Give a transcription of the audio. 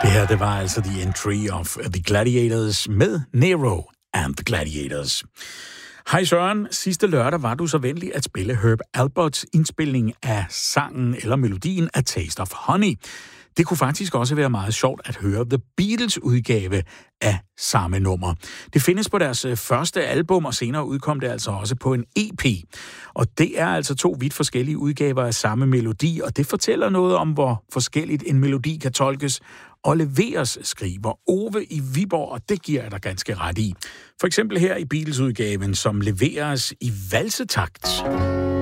Det her, det var altså The Entry of the Gladiators med Nero and the Gladiators. Hej Søren, sidste lørdag var du så venlig at spille Herb Alperts indspilning af sangen eller melodien A Taste of Honey. Det kunne faktisk også være meget sjovt at høre The Beatles udgave af samme nummer. Det findes på deres første album, og senere udkom det altså også på en EP. Og det er altså 2 vidt forskellige udgaver af samme melodi, og det fortæller noget om, hvor forskelligt en melodi kan tolkes og leveres, skriver Ove i Viborg, og det giver jeg dig ganske ret i. For eksempel her i Beatles-udgaven, som leveres i valsetakt.